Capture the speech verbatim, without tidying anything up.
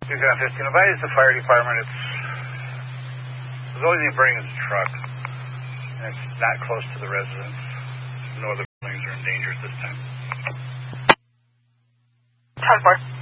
Yukon fifteen, if I use the fire department, it's the only thing burning is a truck, and it's not close to the residents. No other buildings are in danger at this time. ten four.